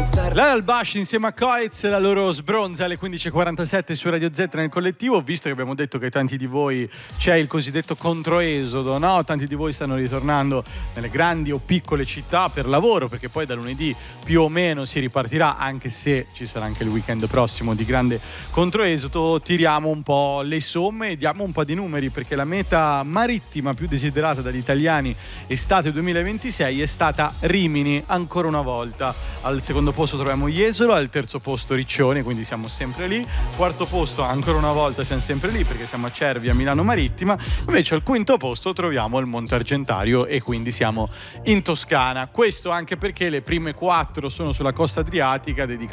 Lei al Bash insieme a Coez, la loro sbronza alle 15.47 su Radio Z nel collettivo. Visto che abbiamo detto che tanti di voi c'è il cosiddetto controesodo, no? Tanti di voi stanno ritornando nelle grandi o piccole città per lavoro, perché poi da lunedì più o meno si ripartirà, anche se ci sarà anche il weekend prossimo di grande controesodo. Tiriamo un po' le somme e diamo un po' di numeri, perché la meta marittima più desiderata dagli italiani estate 2026 è stata Rimini, ancora una volta. Al secondo posto troviamo Jesolo, al terzo posto Riccione, quindi siamo sempre lì. Quarto posto, ancora una volta siamo sempre lì, perché siamo a Cervia, Milano Marittima. Invece al quinto posto troviamo il Monte Argentario e quindi siamo in Toscana. Questo anche perché le prime 4 sono sulla costa adriatica, dedicate